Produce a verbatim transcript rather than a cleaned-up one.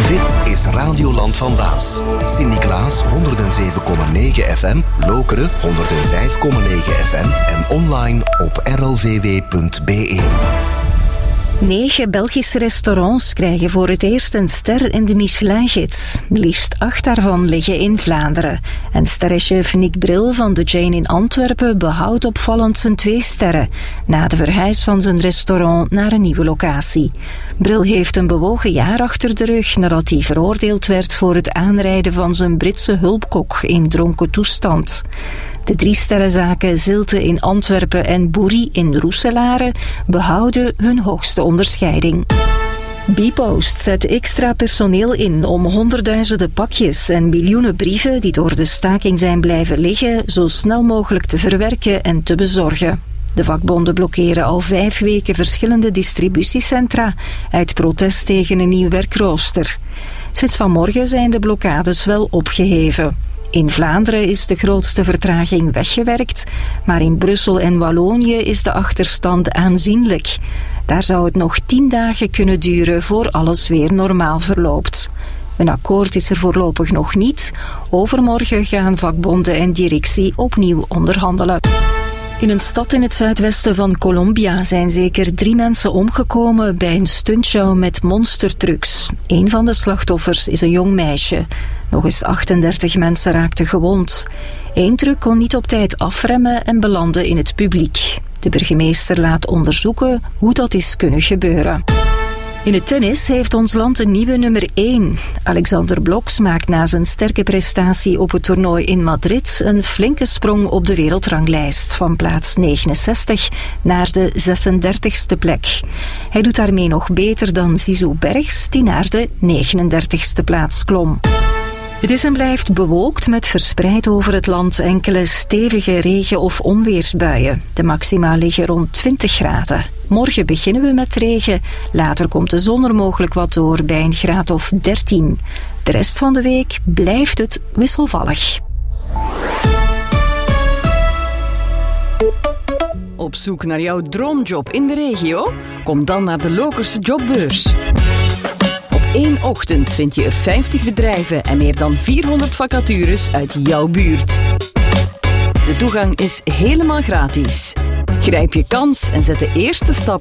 Dit is Radioland van Waas. Sint-Niklaas honderd zeven komma negen F M, Lokeren honderd vijf komma negen F M en online op r l v w punt b e. Negen Belgische restaurants krijgen voor het eerst een ster in de Michelin-gids. Liefst acht daarvan liggen in Vlaanderen. En sterrenchef Nick Bril van de Jane in Antwerpen behoudt opvallend zijn twee sterren, na de verhuis van zijn restaurant naar een nieuwe locatie. Bril heeft een bewogen jaar achter de rug nadat hij veroordeeld werd voor het aanrijden van zijn Britse hulpkok in dronken toestand. De drie sterrenzaken Zilte in Antwerpen en Boerie in Roeselare behouden hun hoogste onderscheiding. Bpost zet extra personeel in om honderdduizenden pakjes en miljoenen brieven die door de staking zijn blijven liggen zo snel mogelijk te verwerken en te bezorgen. De vakbonden blokkeren al vijf weken verschillende distributiecentra uit protest tegen een nieuw werkrooster. Sinds vanmorgen zijn de blokkades wel opgeheven. In Vlaanderen is de grootste vertraging weggewerkt, maar in Brussel en Wallonië is de achterstand aanzienlijk. Daar zou het nog tien dagen kunnen duren voor alles weer normaal verloopt. Een akkoord is er voorlopig nog niet. Overmorgen gaan vakbonden en directie opnieuw onderhandelen. In een stad in het zuidwesten van Colombia zijn zeker drie mensen omgekomen bij een stuntshow met monstertrucks. Een van de slachtoffers is een jong meisje. Nog eens achtendertig mensen raakten gewond. Eén truck kon niet op tijd afremmen en belandde in het publiek. De burgemeester laat onderzoeken hoe dat is kunnen gebeuren. In het tennis heeft ons land een nieuwe nummer één. Alexander Bloks maakt na zijn sterke prestatie op het toernooi in Madrid een flinke sprong op de wereldranglijst van plaats negenenzestig naar de zesendertigste plek. Hij doet daarmee nog beter dan Zizou Bergs, die naar de negenendertigste plaats klom. Het is en blijft bewolkt met verspreid over het land enkele stevige regen- of onweersbuien. De maxima liggen rond twintig graden. Morgen beginnen we met regen, later komt de zon er mogelijk wat door bij een graad of dertien. De rest van de week blijft het wisselvallig. Op zoek naar jouw droomjob in de regio? Kom dan naar de Lokerse Jobbeurs. Eén ochtend vind je er vijftig bedrijven en meer dan vierhonderd vacatures uit jouw buurt. De toegang is helemaal gratis. Grijp je kans en zet de eerste stap